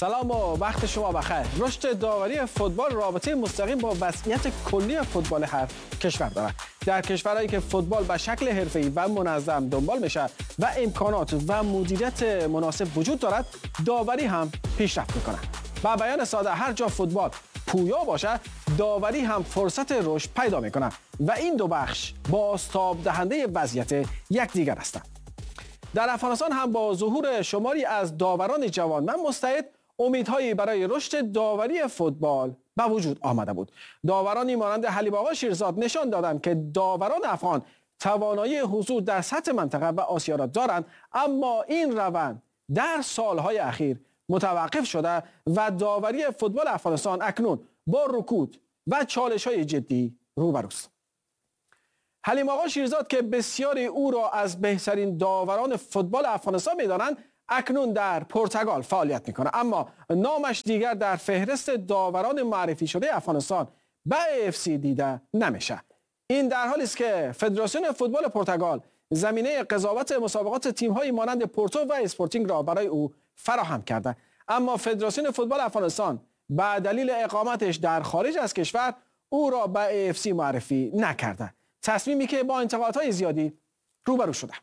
سلام و وقت شما بخیر. رشد داوری فوتبال رابطه مستقیم با وضعیت کلی فوتبال هر کشور دارد. در کشورهایی که فوتبال به شکل حرفه‌ای و منظم دنبال میشه و امکانات و مدیریت مناسب وجود دارد، داوری هم پیشرفت میکنه. با بیان ساده، هر جا فوتبال پویا باشه، داوری هم فرصت رشد پیدا میکنه و این دو بخش بازتاب دهنده وضعیت یکدیگر هستند. در افغانستان هم با ظهور شماری از داوران جوان و مستعد، امیدهایی برای رشد داوری فوتبال به وجود آمده بود. داورانی مانند حلیم آقا شیرزاد نشان دادند که داوران افغان توانایی حضور در سطح منطقه و آسیا را دارند، اما این روند در سالهای اخیر متوقف شده و داوری فوتبال افغانستان اکنون با رکود و چالش‌های جدی روبروست. حلیم آقا شیرزاد که بسیاری او را از بهترین داوران فوتبال افغانستان می‌دانند، اکنون در پرتغال فعالیت میکنه، اما نامش دیگر در فهرست داوران معرفی شده افغانستان به AFC دیده نمیشه. این در حالی است که فدراسیون فوتبال پرتغال زمینه قضاوت مسابقات تیم‌های مانند پورتو و اسپورتینگ را برای او فراهم کرده، اما فدراسیون فوتبال افغانستان به دلیل اقامتش در خارج از کشور او را به AFC معرفی نکرده، تصمیمی که با انتقادهای زیادی روبرو شده.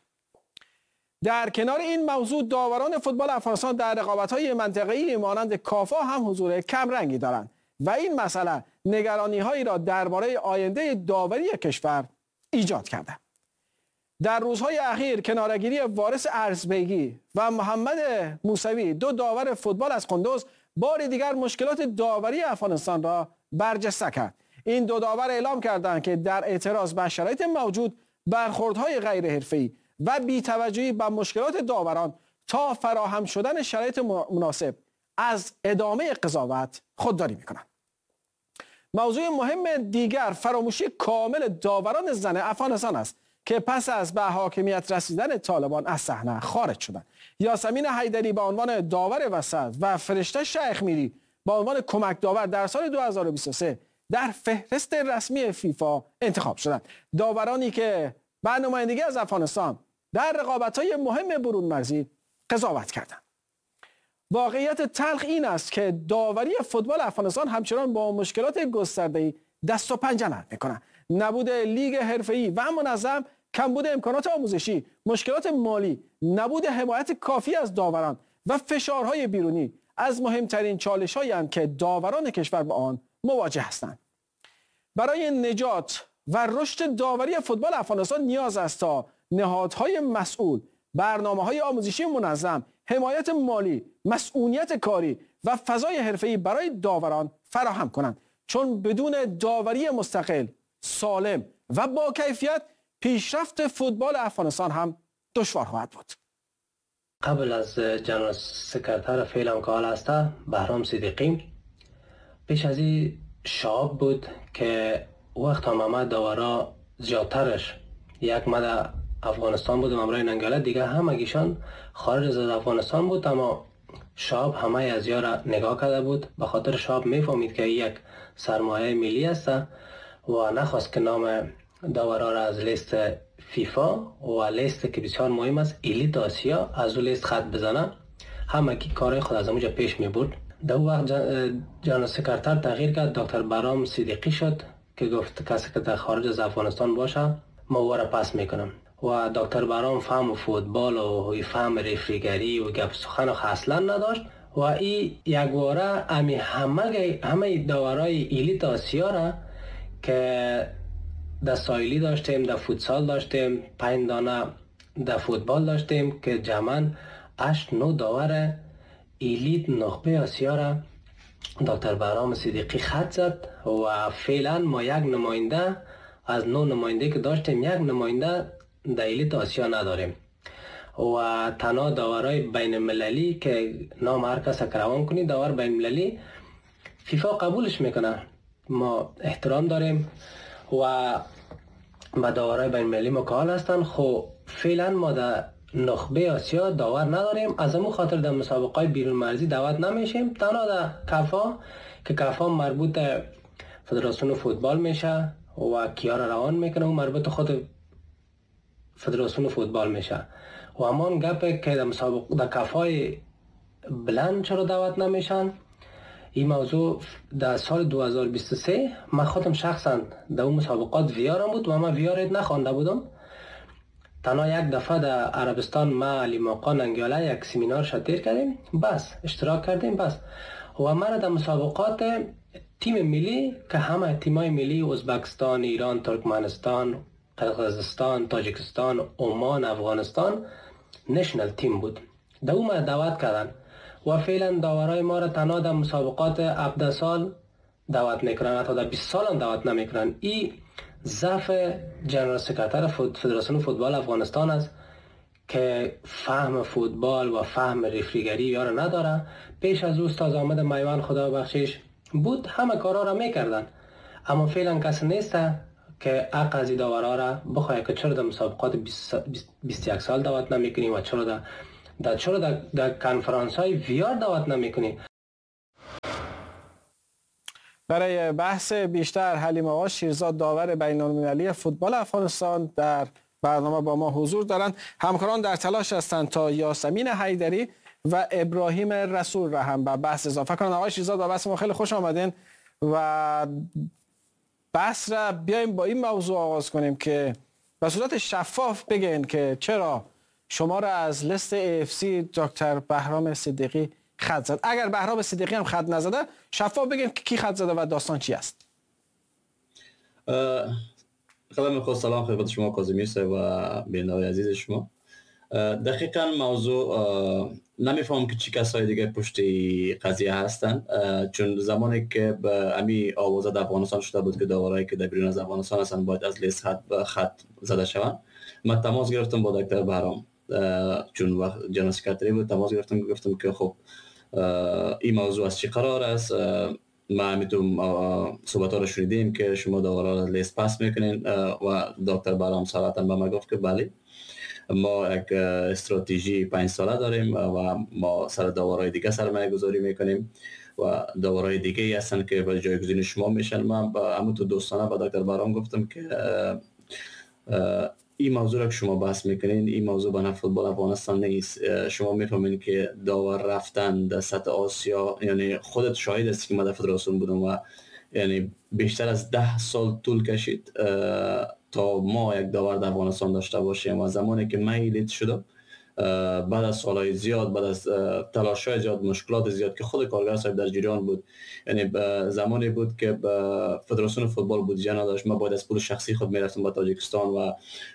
در کنار این موضوع، داوران فوتبال افغانستان در رقابت‌های منطقه‌ای مانند کافا هم حضور کمرنگی دارند و این مسئله نگرانی‌هایی را درباره آینده داوری کشور ایجاد کرده. در روزهای اخیر کناره‌گیری وارث ارزبیگی و محمد موسوی، دو داور فوتبال از قندوز، بار دیگر مشکلات داوری افغانستان را برجسته کرد. این دو داور اعلام کردند که در اعتراض به شرایط موجود، برخوردهای غیر حرفه‌ای و بی‌توجهی به مشکلات داوران تا فراهم شدن شرایط مناسب، از ادامه قضاوت خودداری می‌کنند. موضوع مهم دیگر فراموشی کامل داوران زن افغانستان است که پس از به حاکمیت رسیدن طالبان از صحنه خارج شدند. یاسمین حیدری به عنوان داور وسط و فرشته شیخ میری به عنوان کمک داور در سال 2023 در فهرست رسمی فیفا انتخاب شدند. داورانی که به نمایندگی از افغانستان در رقابت‌های مهم برون مرزی قضاوت کردند. واقعیت تلخ این است که داوری فوتبال افغانستان همچنان با مشکلات گسترده‌ای دست و پنجه نرم می‌کند. نبود لیگ حرفه‌ای و منظم، کمبود امکانات آموزشی، مشکلات مالی، نبود حمایت کافی از داوران و فشارهای بیرونی از مهمترین چالش‌هایند که داوران کشور با آن مواجه هستند. برای نجات و رشد داوری فوتبال افغانستان نیاز است تا نهادهای مسئول برنامه‌های آموزشی منظم، حمایت مالی، مسئولیت کاری و فضای حرفه‌ای برای داوران فراهم کنند، چون بدون داوری مستقل، سالم و با کیفیت، پیشرفت فوتبال افغانستان هم دشوار خواهد بود. قبل از جنرال سکرتر فعلا که حال هسته بهرام صدیقی، پیش از این شاب بود که وقت هم داورا زیادترش یک مده افغانستان بود و امرای ننگاله، دیگه همگیشان خارج از افغانستان بود، اما شاب همه از یارا نگاه کرده بود، به خاطر شاب میفهمید که یک سرمایه ملی است و نخواست که نام داورا را از لیست فیفا و لیست که بسیار مهم است الیت آسیا از اون لیست خط بزنه. همگی کار خود از اونجا پیش می برد. در وقت جنرال سکرتر تغییر کرد، دکتر بهرام صدیقی شد که گفت کسی که در خارج از افغانستان باشه ما واره پس میکنم و دکتر بهرام فهم فوتبال و فهم رفریگری و گپ سخن اصلا نداشت و این یک واره همه داورای الیت آسیا را که در سایلی داشتیم، در فوتسال داشتیم، 5 دانه در فوتبال داشتیم که جمعاً 8-9 داور الیت نخبه آسیا را دکتر بهرام صدیقی خط زد و فعلا ما یک نماینده از 9 نماینده که داشتیم، یک نماینده در الیت آسیا نداریم و تنها داورای بین المللی که نام هر کس روان کنی داور بین المللی فیفا قبولش میکنه، ما احترام داریم و با داورای بین المللی مکال هستن. خب فعلا ما در نخبه آسیا داور نداریم، از همون خاطر در مسابقات بیرون مرزی دعوت نمیشیم، تنها در کافا که کافا مربوط فدراسیون فوتبال میشه و کیا را روان میکنه و مربوط خود فدراسیون فوتبال میشه و همان گپ که در مسابقه در کافای بلند چرا دعوت نمیشن؟ این موضوع در سال 2023 من خودم شخصا در اون مسابقات ویارم بود و من ویارت نخوانده بودم. تنها یک دفعه در عربستان ما علی موقع ننگیاله یک سمینار شتیر کردیم، بس اشتراک کردیم بس. و من در مسابقات تیم ملی که همه تیمای ملی ازبکستان، ایران، ترکمنستان، قرقیزستان، تاجیکستان، عمان، افغانستان نشنل تیم بود، در اون ما دعوت کردن و فعلا داورای ما را تنها در مسابقات 17 سال دعوت میکنن، حتی در 20 سال هم دعوت نمیکنن. این ضعف جنرال سکرتر فدراسیون فوتبال افغانستان است که فهم فوتبال و فهم رفریگری یار نداره. پیش از استاد آمد میوان خدا بخشش بود همه کارا را میکردن، اما فعلا کسی نیست که حق از داورا را بخواه که چرا در مسابقات 21 سال دعوت نمیکنی و چرا در کنفرانس های ویار دعوت نمیکنی. برای بحث بیشتر حلیم آقا شیرزاد داور بین‌المللی فوتبال افغانستان در برنامه با ما حضور دارند. همکاران در تلاش هستند تا یاسمین حیدری و ابراهیم رسول را هم به بحث اضافه کنند. آقای شیرزاد به بحث ما خیلی خوش آمدین و بحث را بیایم با این موضوع آغاز کنیم که به صورت شفاف بگین که چرا شما را از لیست AFC دکتر بهرام صدیقی خط زد. اگر بهرام صدیقی هم خط نزده شفاف بگین که کی خط زده و داستان چی است. خیلی خوب، سلام خدمت شما کاظمی صاحب و بیننده عزیز شما. دقیقاً موضوع نمیفهم که چی کسای دیگه پشت قضیه هستند، چون زمانی که به امی آوازه در افغانستان شده بود که داورایی که در بیرون از افغانستان هستند باید از لیست خط زده شوند، من تماس گرفتم با دکتر بهرام، چون وقت جنرال سکرتری بود، تماس گفتم که خب این موضوع از چی قرار است. ما همیتون صحبت ها رو شنیدیم که شما داورا را لیست پاس میکنین و دکتر بهرام صراحتاً به ما گفت که بله ما یک استراتژی 5 ساله داریم و ما سر داورای دیگه سرمایه گذاری میکنیم و داورای دیگه هستن که به جایگزین شما میشن. من همونطور دوستانه با دکتر بهرام گفتم که این موضوع را که شما بحث میکنین این موضوع به نفع فوتبال افغانستان نیست. شما میفهمین که داور رفتن در سطح آسیا، یعنی خودت شاهد هستی که من در فدراسیون بودم و یعنی بیشتر از 10 سال طول کشید تا ما یک داور در افغانستان داشته باشیم و زمانی که من لیت شدم بعد از سالهای زیاد، بعد از تلاش‌های زیاد، مشکلات زیاد که خود کارگر صاحب در جریان بود، یعنی زمانی بود که فدراسیون فوتبال بودجه نداشت، ما باید از پول شخصی خود میرفتم به تاجیکستان و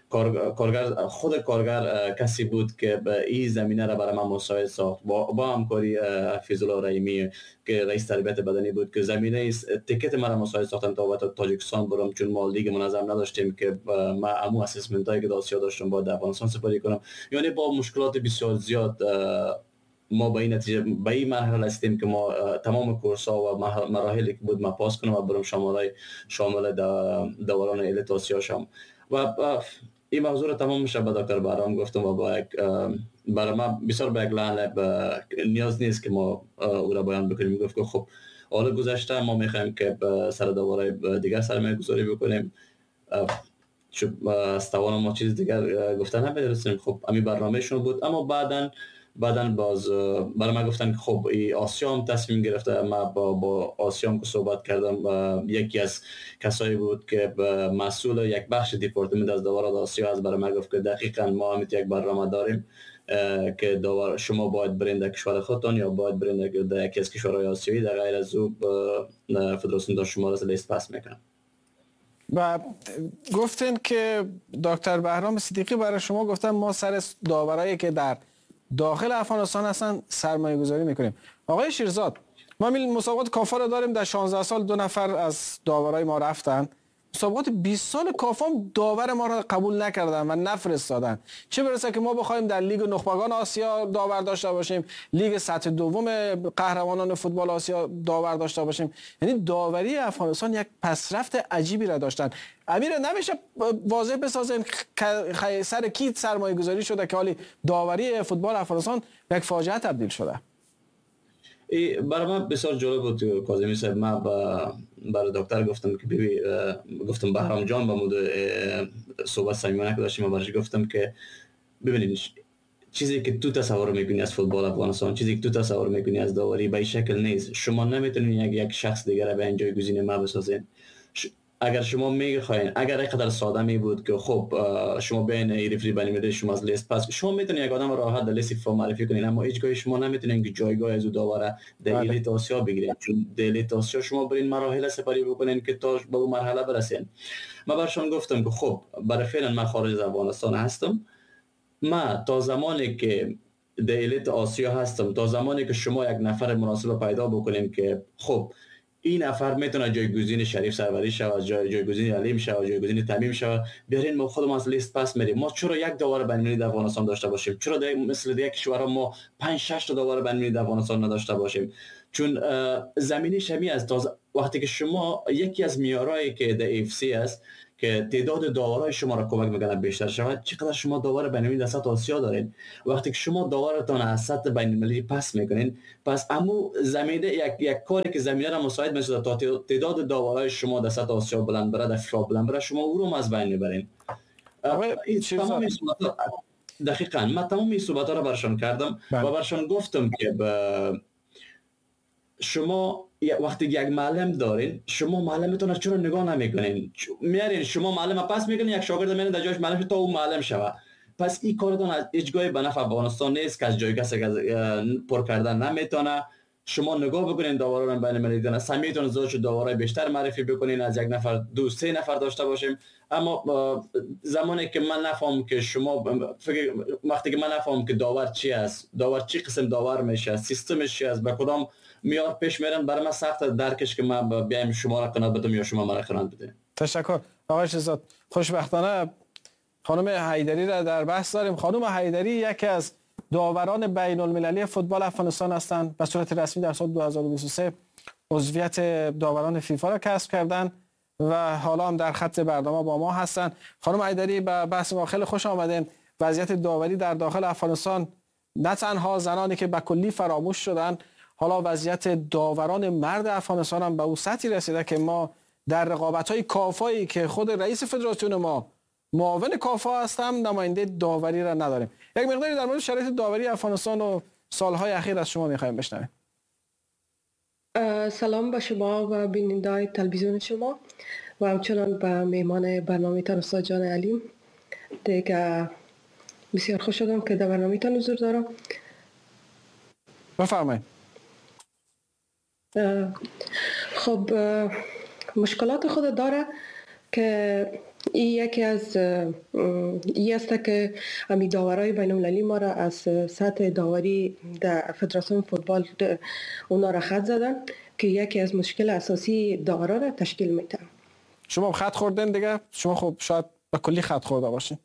خود کارگر کسی بود که به این زمینه را برای من مساعد ساخت با همکاری حفیظ الله رحیمی که رئیس تربیت بدنی بود که زمینه تیکت مرا مساعد ساختن تا به تاجیکستان برم، چون ما لیگ منظم نداشتیم که ما عمو اسسمنت هایی که داسیا داشتم با افغانستان سپاری کنم. یعنی با مشکلات بسیار زیاد ما به این نتیجه به این مرحله هستیم که ما تمام کورس ها و مراحلی که بود ما پاس کنم و برم شامل دوران الیت آسیا شم و این موضوع رو تمام میشه به دکتر بهرام گفتم و با یک برای ما بسیار به یک لحن نیاز نیست که ما او را بیان بکنیم. گفت که خب حالا گذشته ما میخوایم که سر داورای دیگر سرمایه گذاری بکنیم، چون از توان ما چیز دیگر گفتن نمی‌رسیم. خب همین برنامه‌شون بود، اما بعداً باز برای من گفتن که خب آسیا هم تصمیم گرفته. ما با آسیا هم که صحبت کردم، یکی از کسایی بود که مسئول یک بخش دیپارتمنت از داورات آسیا از برای من گفت که دقیقاً ما هم یک برنامه داریم که داور شما باید برین در کشور خودتان یا باید برین در یکی از کشورهای آسیایی، در غیر از او فدراسیون داشت شما را لیست پاس میکنن. و گفتن که دکتر بهرام صدیقی برای شما گفتن ما سر داورایی که در داخل افغانستان هستن سرمایه گذاری میکنیم. آقای شیرزاد، ما مسابقات کافا رو داریم، در 16 سال 2 نفر از داورای ما رفتن. مسابقات 20 سال کافا داور ما را قبول نکردن و نفرستادن، چه برسه که ما بخوایم در لیگ نخبگان آسیا داور داشته باشیم، لیگ سطح دوم قهرمانان فوتبال آسیا داور داشته باشیم. یعنی داوری افغانستان یک پسرفت عجیبی را داشتن. امیر نمیشه واضح بسازیم سر کی سرمایه گذاری شده که حالی داوری فوتبال افغانستان یک فاجعه تبدیل شده؟ برای من بسیار جالب بود کاظمی صاحب. من برای دکتر گفتم که گفتم بهرام جان با مود صحبت صمیمانه که داشتیم و برش گفتم که ببینید چیزی که تو تصور میکنی از فوتبال افغانستان، چیزی که تو تصور میکنی از داوری به این شکل نیست. شما نمیتونید یک شخص دیگر را به این جایگزین ما بسازین. اگر شما میخواین، اگر اینقدر ساده می بود که خب شما بین ریفری بین شما از لیست پس شما میتونید یک آدم راحت در لیست فیفا معرفی کنین، اما هیچ گاهی شما نمیتونین که جایگاه از او داور در الیت آسیا بگیرید، چون در الیت آسیا شما برین مراحل سپری بکنین که تا به اون مرحله برسین. من برشون گفتم که خب برای فعلا من خارج از افغانستان هستم، ما تا زمانی که در الیت آسیا هستم، تا زمانی که شما یک نفر مناسب پیدا بکنین که خب این نفر میتونه جایگزین شریف سروری شود، جایگزین علیم شود، جایگزین تمیم شود، بیارین ما خودمون از لیست پس میریم. ما چرا یک داور بین‌المللی در افغانستان داشته باشیم؟ چرا مثل یک کشور ما 5-6 تا داور بین‌المللی در افغانستان نداشته باشیم؟ چون زمینی شمی است. وقتی که شما یکی از معیارهایی که در اف سی است که تعداد داورای شما را کمک میکنه بیشتر شود، چقدر شما داور بین‌المللی در سطح آسیا دارین. وقتی که شما داورتان از سطح بین‌المللی پس میکنین، پس امو زمینه یک کاری که زمینه را مساعد میشه تا تعداد داورای شما در سطح آسیا بلند بره، در فیفا بلند بره، شما او رو از بین میبرین. دقیقاً من تمام این صحبت‌ها را برشان کردم و برشان گفتم که شما وقتی یک معلم دارین، شما معلمتون را چرا نگاه نمیکنین؟ میارین شما معلم پس میکنین، یک شاگرد میارین در جایش معلم تا اون معلم شوه. پس این کارتون از هیچ گاهی به نفع افغانستان نیست که از جای کسی پر کردن نمیتونه. شما نگاه بکنین داوران بین‌المللی دارن، سمیتون زوج داورای بیشتر معرفی بکنین، از یک نفر 2-3 نفر داشته باشیم. اما زمانی که من نفهم که شما وقتی که من نفهم که داور چی است، داور چی قسم داور میشه، سیستمش چی است، به کدام میار پیش میرن، برای من سخت درکش که من بیایم شما را قناعت بدم یا شما مرا قناعت بدین. تشکر آقای شهزاد. خوشبختانه خانم حیدری را در بحث داریم. خانم حیدری یکی از داوران بین المللی فوتبال افغانستان هستند. به صورت رسمی در سال 2023 عضویت داوران فیفا را کسب کردند و حالا هم در خط برنامه با ما هستند. خانم حیدری به بحث ما خیلی خوش آمدین. وضعیت داوری در داخل افغانستان نه تنها زنانی که به کلی فراموش شدن، حالا وضعیت داوران مرد افغانستان هم به اون سطحی رسیده که ما در رقابت‌های کافایی که خود رئیس فدراسیون ما معاون کافا هستم، نماینده داوری را نداریم. یک مقداری در مورد شرایط داوری افغانستان و سالهای اخیر از شما می‌خوایم بشنویم. سلام به شما و بینندگان تلویزیون شما و همچنان به میهمان برنامه‌تان استاد جان علیم. دیگه بسیار خوش شدم که در برنامه‌تان حضور دارم. بفرمایید. خب مشکلات خود داره که این یکی از این است که امی داورای بین المللی ما را از سطح داوری در فدراسیون فوتبال اونا را خط زدن که یکی از مشکل اساسی داورا را تشکیل میده. شما خط خوردن دیگه؟ شما خب شاید به کلی خط خورده باشین.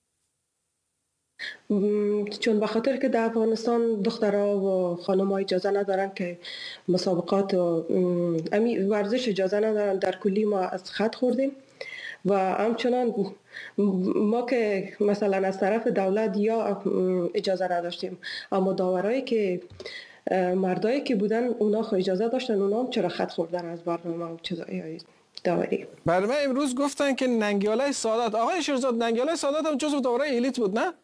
چون به خاطر که در افغانستان دخترها و خانم‌ها اجازه ندارن که مسابقات و ورزش اجازه ندارن، در کلی ما از خط خوردیم و همچنان ما که مثلا از طرف دولت یا اجازه نداشتیم، اما داورایی که مردایی که بودن اونا خو اجازه داشتن، اونا هم چرا خط خوردن از برنامه و چیزای داوری. برنامه امروز گفتن که ننگیاله سعادت، آقای شیرزاد ننگیاله سعادت هم جزو داورای الیت بود نه؟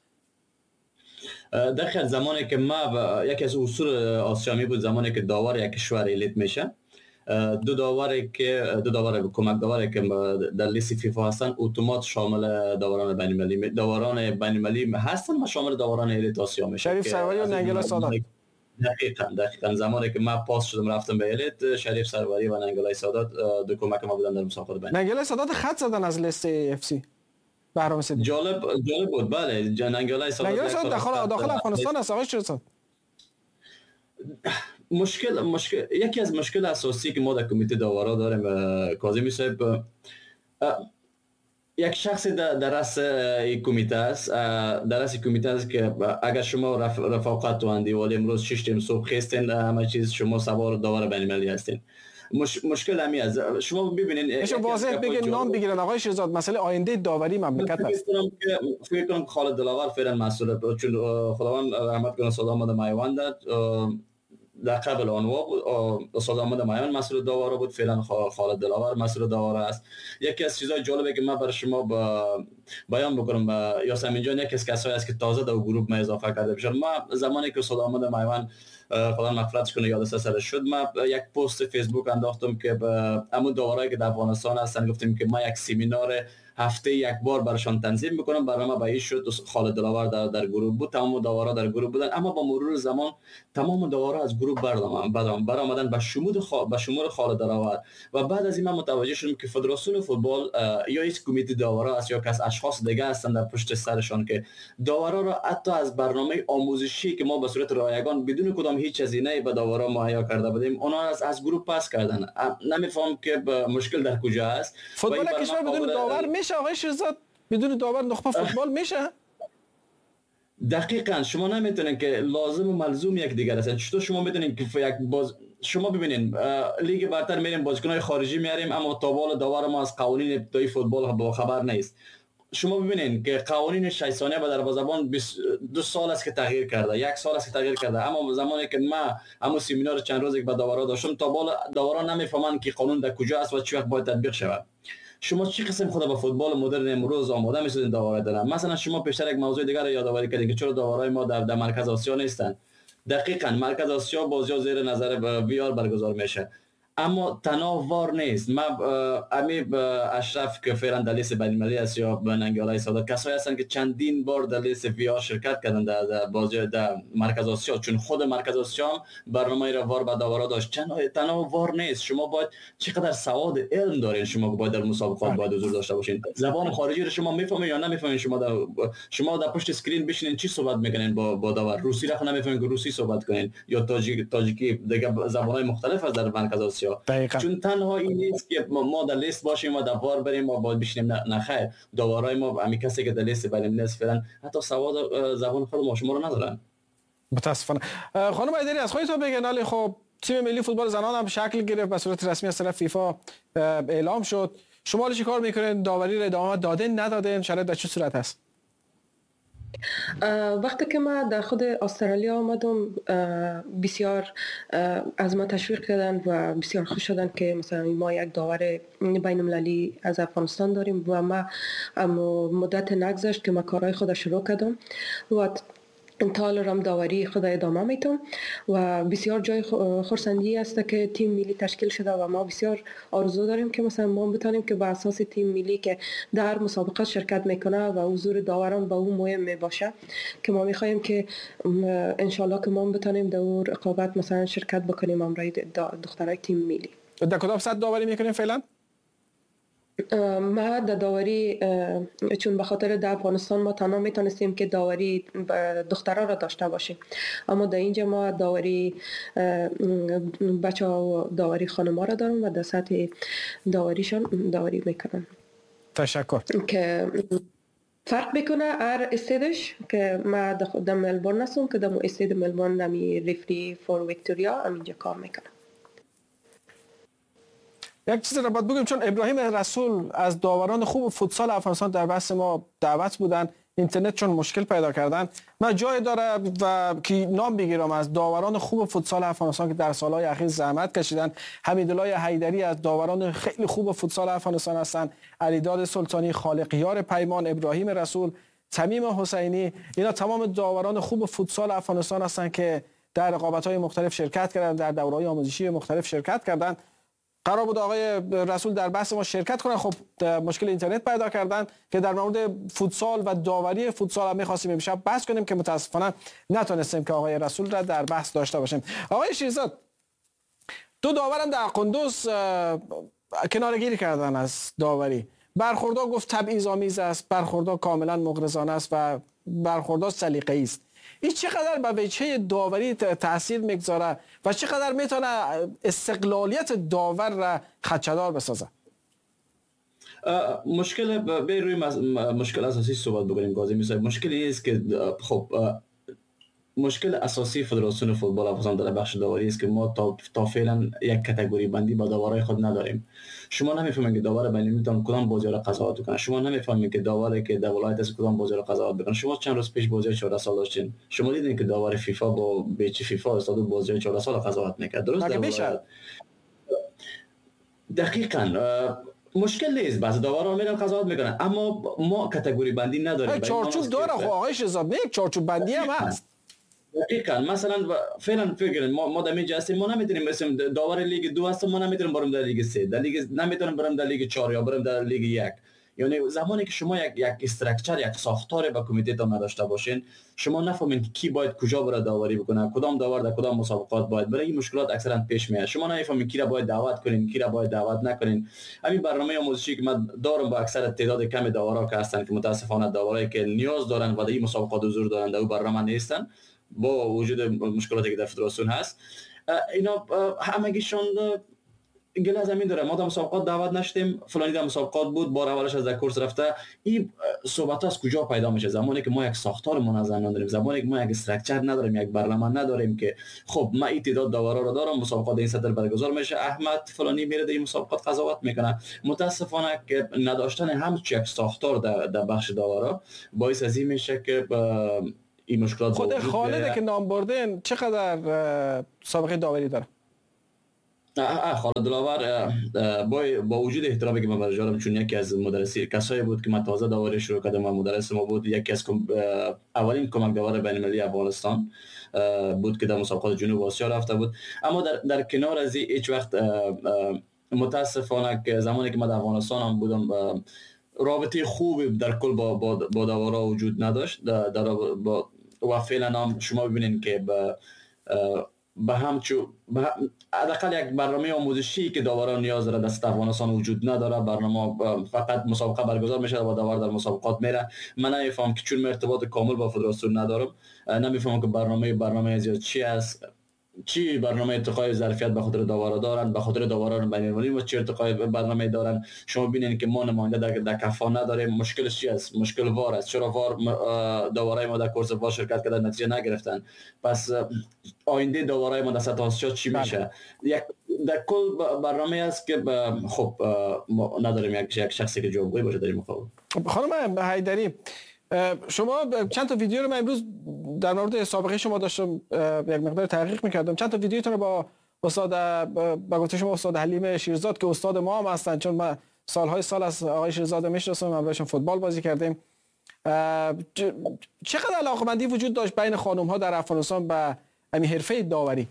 داخل زمانی که ما یکی از اصول آسیامی بود، زمانی که داور یک کشور الیت میشه، دو داور کمک داوری که در لیست فیفا هستن اتومات شامل داوران بین المللی، داوران بین المللی هستن و شامل داوران الیت آسیا میشه. شریف سروری و ننگیاله سعادت. دقیقاً زمانی که من پاس شدم رفتم به الیت، شریف سروری و ننگیاله سعادت دو کمک ما بودن در مسابقات بین. ننگیاله سعادت خط زدن از لیست اف سی. بهرام صدیقی. جالب بود. بله ننگیاله سعادت داخل افغانستان است آقای شیرزاد. یکی از مشکل اساسی که ما در کمیته داورا داریم کاظمی صاحب، یک شخص در رأس کمیته است، که اگر شما رفاقت و اندیوالی امروز 6 تیم صبح خستین همه چیز شما سوار داور بین المللی هستین. مشکل همین است. شما ببینید شما واضح بگید نام بگیرن آقای شیرزاد، مسئله آینده داوری مملکت است. فکر کنم خالد دلاور فعلا مسئول، چون خداوند رحمت کنه سلام آمده میوان داد در قبل آنوا بود، استاد احمد مایان مسئول داورا بود، فعلا خالد دلاور مسئول داورا است. یکی از چیزای جالبی که من برای شما بیان بکنم، یاسمین جان یکی از کسایی است که تازه در گروه ما اضافه کرده بشن. ما زمانی که استاد احمد مایان خدا مغفرتش کنه یاد سر شد، ما یک پست فیسبوک انداختم که همون داورایی که در افغانستان هستن گفتیم که ما یک سمینار هفته یک بار براشان تنظیم میکنم. برای ما باعث شد خالد دلاور در گروه بود، تمام داورا در گروه بودن، اما با مرور زمان تمام داورا از گروه برآمدن به شمول خالد دلاور. و بعد از این من متوجه شدم که فدراسیون فوتبال یا هیچ کمیته داورا است یا کس اشخاص دیگه هستن در پشت سرشان که داورا را حتی از برنامه آموزشی که ما به صورت رایگان بدون کدام هیچ هزینه‌ای به داورا مهیا کرده بودیم، اونا از گروه پس کردن. نمیفهم که مشکل در کجا است. فوتبال کشور بدون داور میشه آقای شیرزاد؟ بدون داور نخبه فوتبال میشه؟ دقیقاً شما نمیتونین که لازم و ملزوم یک دیگر هستن. چطور شما میتونین که یک شما ببینین لیگ برتر میریم بازیکن‌های خارجی میاریم، اما تابال داور ما از قوانین ابتدایی فوتبال با خبر نیست. شما ببینین که قوانین 6 ثانیه به دروازه‌بان 2 سال است که تغییر کرده، 1 سال است که تغییر کرده، اما زمانی که ما همون سمینار چند روزی که با داورا داشتم، تابال داورا نمیفهمن که قانون در کجا است و چه وقت باید تطبیق شود. شما چه قسم خود به فوتبال مدرن امروز آماده می‌شدین داور دادن؟ مثلا شما پیشتر یک موضوع دیگر را یادآوری کردین که چرا داورای ما در مرکز آسیا نیستن. دقیقاً مرکز آسیا بازی‌ها زیر نظر وی آر برگزار میشه، اما تناوار نیست. ما اشرف که فعلا در لیست بین‌المللی است یا ننگیالای سادات، کسایی هستن که چندین بار در لیست وی آر شرکت کردن در بازی در مرکز آسیا، چون خود مرکز آسیا هم برنامه را وار به داورا داشت. تناوار نیست. شما باید چقدر سواد علم دارین، شما باید در مسابقات باید حضور داشته باشین. زبان خارجی رو شما میفهمین یا نمیفهمین؟ شما در پشت اسکرین بشینین چی صحبت میکنین با داور؟ روسی را نمیفهمین که روسی صحبت کنین یا تاجیکی، دیگه زبان‌های مختلف از در مرکز آسیا. چون تنها این نیست که ما در لیست باشیم و در وار بریم و باید بشینیم. نه خیر، داورای ما همین کسی که در لیست بین‌المللی است فعلا حتی سواد زبان خود ما شما رو ندارن. متاسفانه. خانم ایدری از خودتون بگین، ولی خب تیم ملی فوتبال زنان هم شکل گرفت، به صورت رسمی از طرف فیفا اعلام شد. شما چه کار میکنین؟ داوری رو ادامه دادین ندادین؟ شرایط در چه صورت هست؟ وقتی که ما در خود استرالیا آمدم، بسیار از ما تشویق کردن و بسیار خوش شدن که مثلا ما یک داور بین المللی از افغانستان داریم و ما مدت نگذشت که ما کارهای خود شروع کردم و انتحال داوری خود ادامه میتونم و بسیار جای خرسندی است که تیم ملی تشکیل شده و ما بسیار آرزو داریم که مثلا ما بتونیم که به اساس تیم ملی که در مسابقات شرکت میکنه و حضور داوران به اون مهم میباشه که ما میخوایم که انشالله که ما بتونیم در اون رقابت مثلا شرکت بکنیم امرای دخترای تیم ملی. در کدام سطح داوری میکنیم فعلا؟ ما در داوری چون به خاطر در افغانستان ما تنها میتونستیم که داوری دخترها را داشته باشیم، اما در اینجا ما داوری بچه ها و داوری خانم ها را دارم و در سطح داوریشان داوری میکنن. تشکر. که فرق بکنه هر استیدش که ما در ملبورن هستم که در استید ملبورن نمی ریفری فور ویکتوریا همینجا کار میکنم. یک چیز را باید بگیم، چون ابراهیم رسول از داوران خوب فوتسال افغانستان در بحث ما دعوت بودن، اینترنت چون مشکل پیدا کردن، من جای داره و که نام بگیرم از داوران خوب فوتسال افغانستان که در سالهای اخیر زحمت کشیدن. حمیدالله حیدری از داوران خیلی خوب فوتسال افغانستان هستند، علیداد سلطانی، خالقیار پیمان، ابراهیم رسول، تمیم حسینی، اینا تمام داوران خوب فوتسال افغانستان هستند که در رقابت‌های مختلف شرکت کردن، در دوره‌های آموزشی مختلف شرکت کردن. قرار بود آقای رسول در بحث ما شرکت کنن، خب مشکل اینترنت پیدا کردن که در مورد فوتسال و داوری فوتسال هم می‌خواستیم امشب بحث کنیم که متاسفانه نتونستیم که آقای رسول را در بحث داشته باشیم. آقای شیرزاد، 2 داورم در قندوز کناره‌گیری کردن از داوری. برخوردار گفت تبعیض‌آمیز است، برخوردار کاملا مغرضانه است و برخوردار سلیقه‌ای است. این چقدر به وجهه داوری تاثیر میگذاره و چقدر میتونه استقلالیت داور را خدشه‌دار بسازه؟ مشکل روی مشکل اساسی صحبت بکنیم کاظمی صاحب. مشکلی است که خب مشکل اساسی فدراسیون فوتبال افغانستان در بخش داوری است که ما تا فعلا یک کاتگوری بندی با داورای خود نداریم. شما نمیفهمید که داور بین المللی کدام بازی را قضاوت کنه، شما نمیفهمید که داوری که در ولایت است کدام بازی را قضاوت بکنه. شما چند روز پیش بازی 14 سال داشتین، شما دیدین که داور فیفا با بیچ فیفا استاد بازی 14 سال قضاوت میکرد. درست در ولایت دقیقاً مشکل نیست، بعضی داورا میرن قضاوت میکنن، اما ما کاتگوری بندی نداریم. چارچوب داره خب آقای شهزاد، یک چارچوب بندی هم هست. دقیقاً مثلا فعلا فکر ما در اینجا هستیم، ما نمیتونیم اسم داور لیگ 2 هستم، ما نمیتونیم برم در لیگ 3، در لیگ نمیتونیم برم در لیگ 4 یا برم در لیگ 1. یعنی زمانی که شما یک استراکچر، یک ساختار با کمیته تا نداشته باشین، شما نفهمین که کی باید کجا بره داوری بکنه، کدام داور در کدام مسابقات باید بره. این مشکلات اکثرا پیش میاد. شما نمیفهمین کی را باید دعوت کنین، کی را باید دعوت نکنین. همین برنامه آموزشی که من دارم با اکثر تعداد کم داورا که هستن که متاسفانه داورایی که نیاز دارن و در این مسابقات حضور دارن در برنامه نیستن با وجود مشکلاتی که در فدراسیون هست. اینا همگیشون گله از همین داره. ما در مسابقات دعوت نشدیم، فلانی در مسابقات بود، بار اولش از در کورس رفته. این صحبت از کجا پیدا میشه؟ زمانی که ما یک ساختار منظم نداریم، زمانی که ما یک استراکچر نداریم، یک برنامه نداریم که خب من این تعداد داورا رو دارم، مسابقات این سطح برگزار میشه، احمد فلانی میره در این مسابقات قضاوت میکنه. متاسفانه که نداشتن همچین یک ساختار در بخش داورا باعث از این میشه که این مشکلات خود خالد که نام بردن چقدر سابقه داوری داره؟ خالد دلاور با وجود احترامی که من برای جارم، چون یکی از مدرسی کسایی بود که من تازه داوری شروع کردم و مدرس ما بود، یکی از اولین کمک داور بین المللی افغانستان بود که در مسابقات جنوب آسیا رفته بود. اما در کنار از این هیچ وقت متاسفانه که زمانی که من در افغانستان هم بودم رابطه خوبی در کل با داورا وجود نداشت. و فعلا هم شما ببینید که به حداقل یک برنامه آموزشی که داوران نیاز داره در افغانستان وجود نداره. برنامه فقط مسابقه برگزار میشه و داور در مسابقات میره. من نمیفهم که چون من ارتباط کامل با فدراسیون ندارم، نمیفهمم که برنامه از چی است، چی برنامه ارتقای ظرفیت به خاطر داورا دارن، به خاطر داوران بین المللی و چه ارتقای برنامه دارن. شما ببینید که ما نماینده در کفا نداریم. مشکلش چی است؟ مشکل وار است. چرا وار داورای ما در کورس وار شرکت کردن نتیجه نگرفتن؟ پس آینده داورای ما در سطح آسیا چی میشه؟ یک در کل برنامه است که خب ما نداریم یک شخصی که جوابگوی باشه در این مقابل. خانم حیدری، شما چند تا ویدیو رو من امروز در مورد سابقه شما داشتم یک مقدار تحقیق میکردم. چند تا ویدیوتون رو با استاد با گفته شما استاد حلیم شیرزاد که استاد ما هم هستن، چون من سالهای سال از آقای شیرزاد میشناسم، من باشون فوتبال بازی کردیم. چقدر علاقه‌مندی وجود داشت بین خانم ها در افغانستان به همین حرفه داوری؟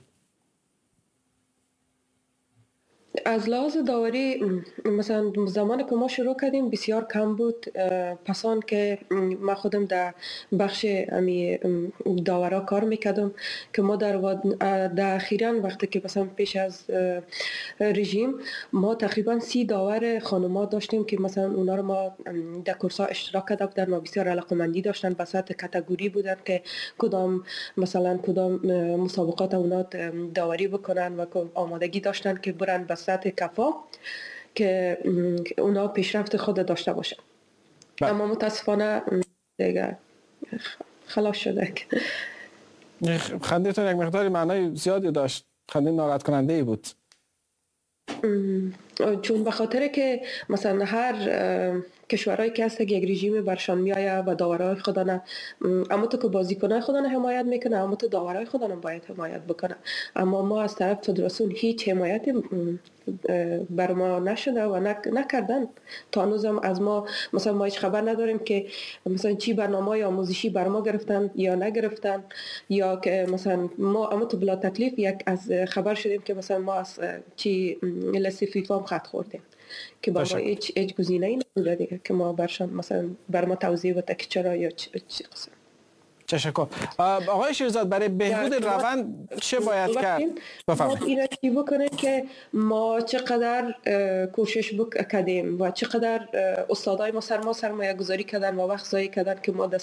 از لحاظ داوری مثلا زمانی که ما شروع کردیم بسیار کم بود. پسان که من خودم در بخش داورا کار میکردم که ما در اخیراً وقتی که مثلا پیش از رژیم ما تقریبا 30 داور خانوما داشتیم که مثلا اونا رو ما در کورس‌ها اشتراک کرده بودن و بسیار علاقه‌مندی داشتن، به صورت کاتگوری بودن که کدام مسابقات اونا داوری بکنن و آمادگی داشتن که برن به سطح کفا که اونا پیشرفت خود داشته باشن. اما متاسفانه دیگه خلاص شده. خندیتون یک مقداری معنای زیادی داشت، خنده ناراحت کننده ای بود. چون به خاطر که مثلا هر کشورهایی که هست یک رژیم برشان میآیه و داورای خودانه، اما تو که بازیکنای خودانه حمایت میکنه، اما تو داورای خودانه باید حمایت بکنه. اما ما از طرف فدراسیون هیچ حمایتی بر ما نشده و نکردن. تا هنوزم از ما مثلا ما هیچ خبر نداریم که مثلا چی برنامه‌های آموزشی بر ما گرفتن یا نگرفتن، یا که مثلا ما اما تو بلا تکلیف یک از خبر شدیم که مثلا ما از چی لست فیفا هم خط خوردیم که با ما هیچ گزینه‌ای نبوده دیگه که ما برشان مثلا بر ما توضیح بده که چرا یا چی قسم. تشکر. آقای شیرزاد، برای بهبود روند چه باید کرد؟ بفرمایید. این چی بکنه که ما چقدر کوشش کردیم و چقدر استادای ما سرمایه گذاری کردن و وقت ضایع کردن که ما در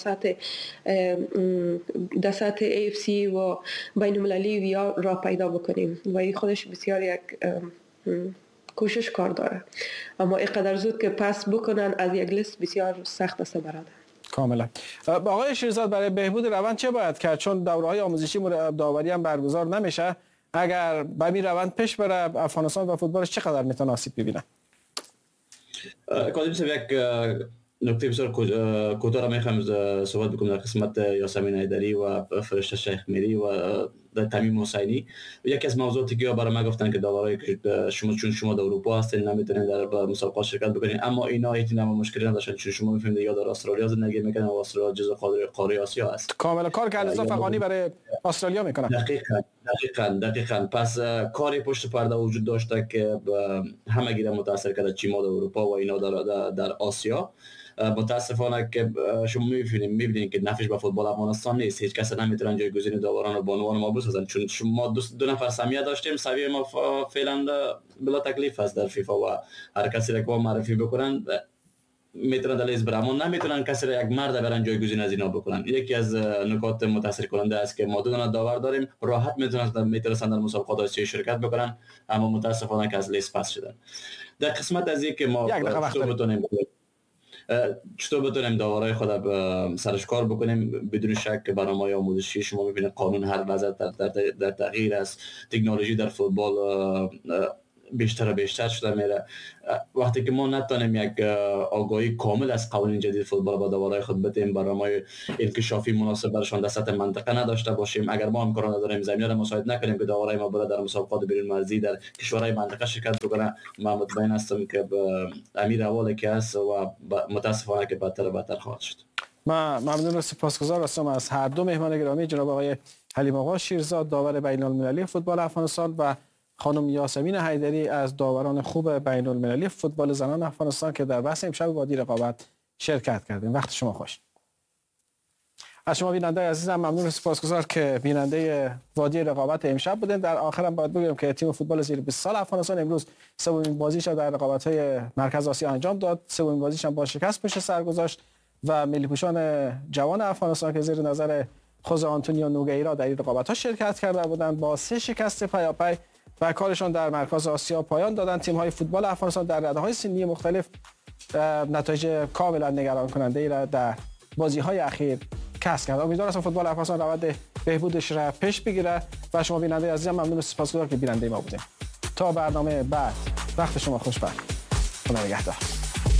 سطح AFC و بین المللی را پیدا بکنیم و این خودش بسیار یک کوشش کار داره. اما اینقدر زود که پس بکنن از یک لیست بسیار سخت است برادر. کاملا. آقای شیرزاد، برای بهبود روند چه باید کرد؟ چون دوره‌های آموزشی داوری هم برگزار نمیشه. اگر به این روند پیش بره افغانستان و فوتبالش چقدر میتونه آسیب ببینه؟ کاظم صاحب، یک نکته بسیار کوتاه را میخوام صحبت بکنم در قسمت یاسمین حیدری و فرشته شیخ میری و تمیم حسینی. یکی از موضوعاتی که برای ما گفتن که داورای شما چون شما در اروپا هستین نمیتونین در مسابقات شرکت بکنین، اما اینا هیچ نوع مشکلی نداشتن چون شما میفهمید یا در استرالیا زندگی میکنن و استرالیا جزو قاره آسیا است. کاملا کار که علیرضا فغانی برای استرالیا میکنه. دقیقاً پس کاری پشت پرده وجود داشته که همگی را متاثر کرده، چی ما در اروپا و اینا در آسیا. متاسفانه که شما میبینید که نفعش به فوتبال افغانستان نیست. هیچ کس نمیتونه جایگزین داوران و بانوان ما بسازن، چون ما دو نفر سمیه داشتیم. سویه ما فعلا بلا تکلیف است در فیفا و هر کسی را که معرفی بکنن میتونن در لیست برامون، نمیتونن کسی را یک مرد برن جایگزین از اینا بکنن. یکی از نکات متاثر کننده است که ما دو تا داور داریم، راحت میتونن در مسابقات آسیایی شرکت بکنن، اما متاسفانه که از لیست پس شدن. در قسمت از این که ما چطور بتونیم داورای خود سرش کار بکنیم، بدون شک برنامه‌های آموزشی شما می‌بینید قانون هر لحظه در تغییر است. تکنولوژی در فوتبال بیشتر و بیشتر شده میره. وقتی که ما نتونیم یک آگاهی کامل از قوانین جدید فوتبال با داورای خود بدیم، برنامه‌های انکشافی مناسب برشان در سطح منطقه نداشته باشیم، اگر ما امکان نداریم زمینه را مساعد نکنیم که داورای ما بره در مسابقات بیرون مرزی در کشورهای منطقه شرکت بکنه، من مطمئن هستم که امیر احوالی که است و متاسفانه که بدتر و بدتر خواهد شد. من ممنون و سپاسگزار هستم از هر دو مهمان گرامی، جناب آقای حلیم آقا شیرزاد داور بین‌المللی فوتبال افغانستان و خانم یاسمین حیدری از داوران خوب بین‌المللی فوتبال زنان افغانستان که در بحث امشب وادی رقابت شرکت کردیم. وقت شما خوش. از شما بیننده عزیزم ممنون و سپاسگزار که بیننده وادی رقابت امشب بودین. در آخر هم باید بگم که تیم فوتبال زیر 20 سال افغانستان امروز سومین بازیش را در رقابت‌های مرکز آسیا انجام داد. سومین بازیش هم با شکست پشت سر گذاشت و ملی پوشان جوان افغانستان که زیر نظر خوزه آنتونیو نوگیرا در این رقابت‌ها شرکت کرده بودند با 3 شکست پیاپی و کارشان در مرکز آسیا پایان دادن. تیم‌های فوتبال افغانستان در رتبه‌های سنی مختلف نتایج کاملا نگران کننده ای را در بازی‌های اخیر کسب کرد. امیدوارم هستم فوتبال افغانستان روند بهبودش را پیش بگیره و شما بیننده عزیزم ممنون و سپاسگزار که بیننده ما بودیم. تا برنامه بعد وقت شما خوش. خدا نگهدار.